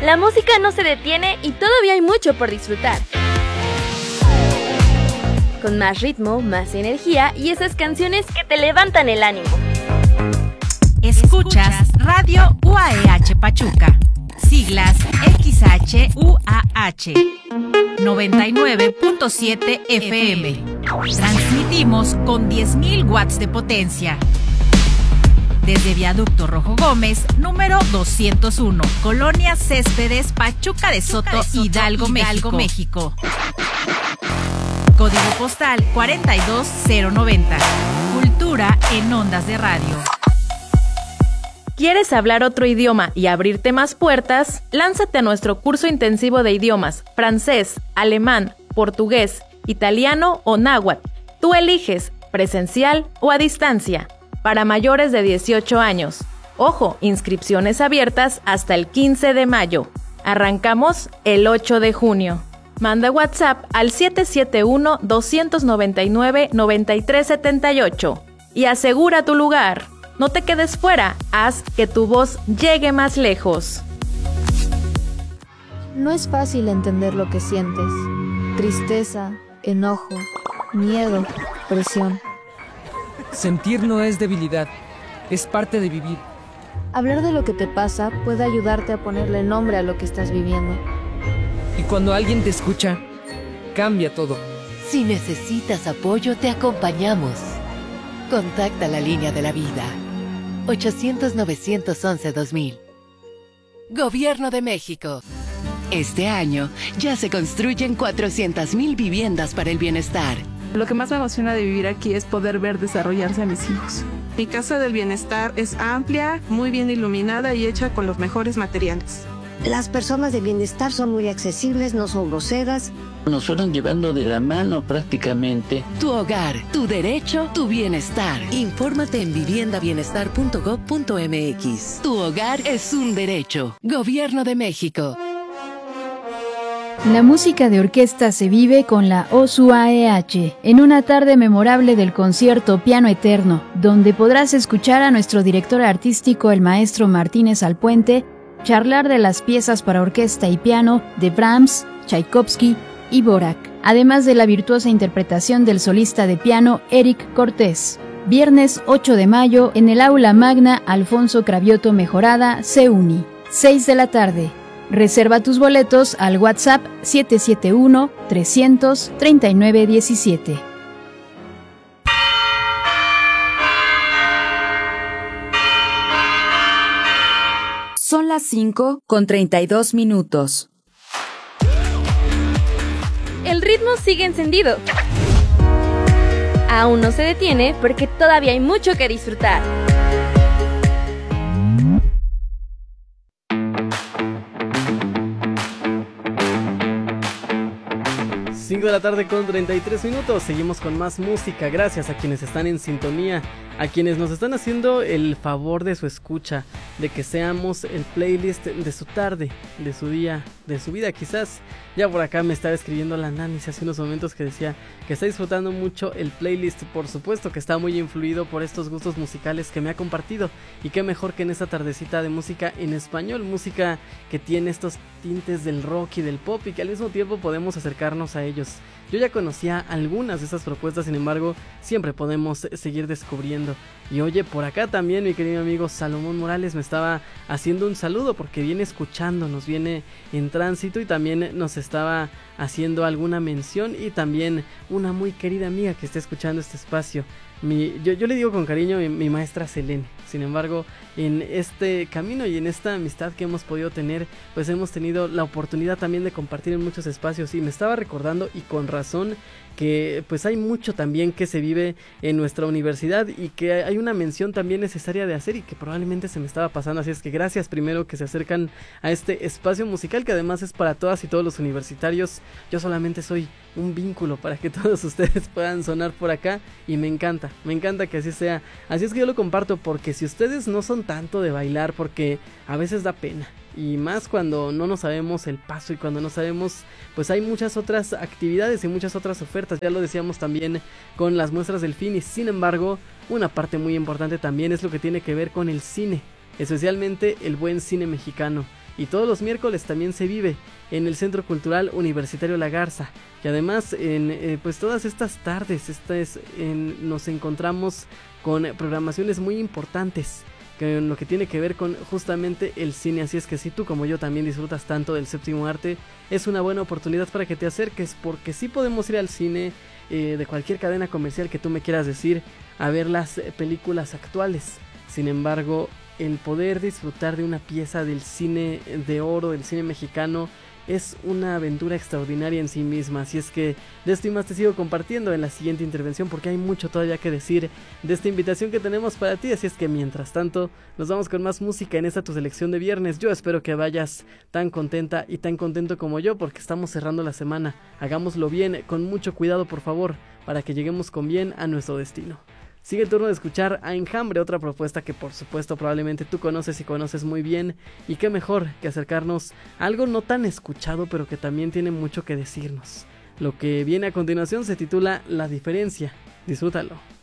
La música no se detiene y todavía hay mucho por disfrutar. Con más ritmo, más energía y esas canciones que te levantan el ánimo. Escuchas Radio UAEH Pachuca, siglas XHUAH, 99.7 FM. Transmitimos con 10.000 watts de potencia. Desde Viaducto Rojo Gómez, número 201, Colonia Céspedes, Pachuca de Soto, Hidalgo, México. Código postal 42090. Cultura en ondas de radio. ¿Quieres hablar otro idioma y abrirte más puertas? Lánzate a nuestro curso intensivo de idiomas: francés, alemán, portugués, italiano o náhuatl. Tú eliges, presencial o a distancia. Para mayores de 18 años. Ojo, inscripciones abiertas hasta el 15 de mayo. Arrancamos el 8 de junio. Manda WhatsApp al 771-299-9378 y asegura tu lugar. No te quedes fuera, haz que tu voz llegue más lejos. No es fácil entender lo que sientes. Tristeza, enojo, miedo, presión. Sentir no es debilidad, es parte de vivir. Hablar de lo que te pasa puede ayudarte a ponerle nombre a lo que estás viviendo. Y cuando alguien te escucha, cambia todo. Si necesitas apoyo, te acompañamos. Contacta la línea de la vida. 800-911-2000. Gobierno de México. Este año ya se construyen 400,000 viviendas para el bienestar. Lo que más me emociona de vivir aquí es poder ver desarrollarse a mis hijos. Mi casa del bienestar es amplia, muy bien iluminada y hecha con los mejores materiales. Las personas de bienestar son muy accesibles, no son groseras. Nos fueron llevando de la mano prácticamente. Tu hogar, tu derecho, tu bienestar. Infórmate en viviendabienestar.gov.mx. Tu hogar es un derecho. Gobierno de México. La música de orquesta se vive con la OSUAEH en una tarde memorable del concierto Piano Eterno, donde podrás escuchar a nuestro director artístico, el maestro Martínez Alpuente, charlar de las piezas para orquesta y piano de Brahms, Tchaikovsky y Dvorak, además de la virtuosa interpretación del solista de piano Eric Cortés. Viernes 8 de mayo en el Aula Magna Alfonso Cravioto Mejorada, CEUNI, 6 de la tarde. Reserva tus boletos al WhatsApp 771-300-3917. Son las 5:32. El ritmo sigue encendido. Aún no se detiene porque todavía hay mucho que disfrutar. De la tarde con 33 minutos. Seguimos con más música. Gracias a quienes están en sintonía, a quienes nos están haciendo el favor de su escucha, de que seamos el playlist de su tarde, de su día, de su vida quizás. Ya por acá me estaba escribiendo la Nani hace unos momentos que decía que está disfrutando mucho el playlist. Por supuesto que está muy influido por estos gustos musicales que me ha compartido. Y qué mejor que en esta tardecita de música en español, música que tiene estos tintes del rock y del pop y que al mismo tiempo podemos acercarnos a ellos. Yo ya conocía algunas de esas propuestas, sin embargo, siempre podemos seguir descubriendo. Y oye, por acá también mi querido amigo Salomón Morales me estaba haciendo un saludo porque viene escuchándonos, viene en tránsito y también nos estaba haciendo alguna mención, y también una muy querida amiga que está escuchando este espacio. Yo le digo con cariño mi maestra Selene. Sin embargo, en este camino y en esta amistad que hemos podido tener, pues hemos tenido la oportunidad también de compartir en muchos espacios, y me estaba recordando, y con razón, que pues hay mucho también que se vive en nuestra universidad y que hay una mención también necesaria de hacer y que probablemente se me estaba pasando. Así es que gracias primero que se acercan a este espacio musical que además es para todas y todos los universitarios. Yo solamente soy un vínculo para que todos ustedes puedan sonar por acá, y me encanta que así sea. Así es que yo lo comparto, porque si ustedes no son tanto de bailar, porque a veces da pena, y más cuando no nos sabemos el paso y cuando no sabemos, pues hay muchas otras actividades y muchas otras ofertas. Ya lo decíamos también con las muestras del FINI. Sin embargo, una parte muy importante también es lo que tiene que ver con el cine, especialmente el buen cine mexicano. y todos los miércoles también se vive en el Centro Cultural Universitario La Garza, que además pues todas estas tardes nos encontramos con programaciones muy importantes en lo que tiene que ver con justamente el cine. Así es que si tú como yo también disfrutas tanto del séptimo arte, es una buena oportunidad para que te acerques, porque sí podemos ir al cine de cualquier cadena comercial que tú me quieras decir a ver las películas actuales. Sin embargo, el poder disfrutar de una pieza del cine de oro, del cine mexicano, es una aventura extraordinaria en sí misma. Así es que de esto y más te sigo compartiendo en la siguiente intervención, porque hay mucho todavía que decir de esta invitación que tenemos para ti. Así es que mientras tanto nos vamos con más música en esta tu selección de viernes. Yo espero que vayas tan contenta y tan contento como yo, porque estamos cerrando la semana. Hagámoslo bien, con mucho cuidado por favor, para que lleguemos con bien a nuestro destino. Sigue el turno de escuchar a Enjambre, otra propuesta que por supuesto probablemente tú conoces y conoces muy bien, y qué mejor que acercarnos a algo no tan escuchado pero que también tiene mucho que decirnos. Lo que viene a continuación se titula La Diferencia. Disfrútalo.